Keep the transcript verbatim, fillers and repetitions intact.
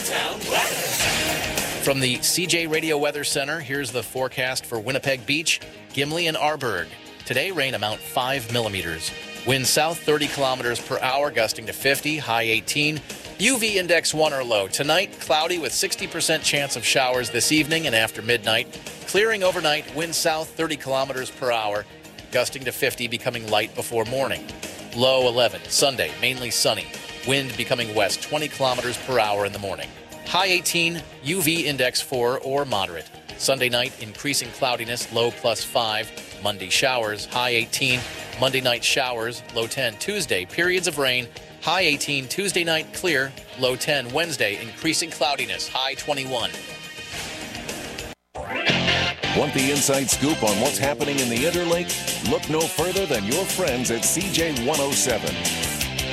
Chi-Town weather. From the C J Radio Weather Center, here's the forecast for Winnipeg Beach, Gimli, and Arborg. Today, rain amount five millimeters. Wind south thirty kilometers per hour, gusting to fifty, high eighteen. U V index one or low. Tonight, cloudy with sixty percent chance of showers this evening and after midnight. Clearing overnight, wind south thirty kilometers per hour, gusting to fifty, becoming light before morning. Low eleven. Sunday, mainly sunny. Wind becoming west twenty kilometers per hour in the morning. High eighteen, U V index four or moderate. Sunday night, increasing cloudiness, low plus five. Monday showers, high eighteen. Monday night showers, low ten. Tuesday, periods of rain, high eighteen. Tuesday night, clear, low ten. Wednesday, increasing cloudiness, high twenty-one. Want the inside scoop on what's happening in the Interlake? Look no further than your friends at C J one oh seven.